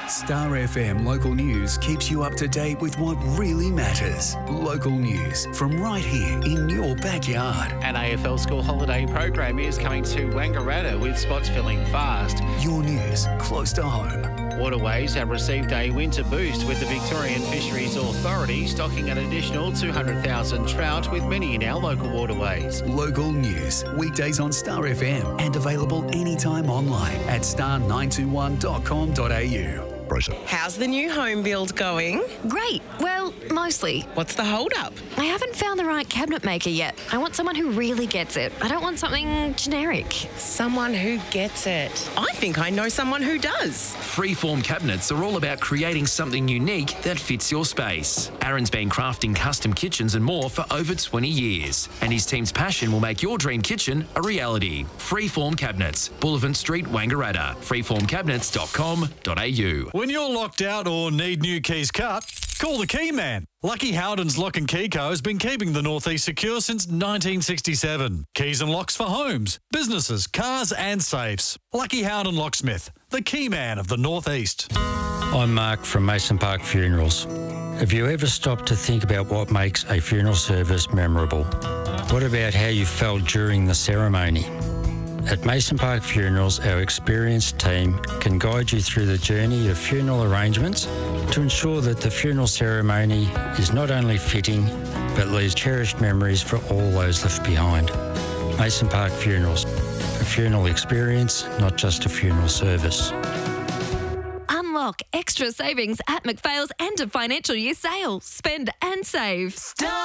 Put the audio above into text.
Star FM Local News keeps you up to date with what really matters. Local news from right here in your backyard. An AFL school holiday program is coming to Wangaratta with spots filling fast. Your news close to home. Waterways have received a winter boost with the Victorian Fisheries Authority stocking an additional 200,000 trout with many in our local waterways. Local news, weekdays on Star FM and available anytime online at star921.com.au. How's the new home build going? Great. Well, mostly. What's the hold-up? I haven't found the right cabinet maker yet. I want someone who really gets it. I don't want something generic. Someone who gets it. I think I know someone who does. Freeform cabinets are all about creating something unique that fits your space. Aaron's been crafting custom kitchens and more for over 20 years, and his team's passion will make your dream kitchen a reality. Freeform Cabinets, Bullivant Street, Wangaratta. freeformcabinets.com.au. When you're locked out or need new keys cut, call the Key Man. Lucky Howden's Lock and Key Co. has been keeping the North East secure since 1967. Keys and locks for homes, businesses, cars and safes. Lucky Howden Locksmith, the Key Man of the North East. I'm Mark from Mason Park Funerals. Have you ever stopped to think about what makes a funeral service memorable? What about how you felt during the ceremony? At Mason Park Funerals, our experienced team can guide you through the journey of funeral arrangements to ensure that the funeral ceremony is not only fitting, but leaves cherished memories for all those left behind. Mason Park Funerals, a funeral experience, not just a funeral service. Unlock extra savings at McPhail's end of financial year sale. Spend and save.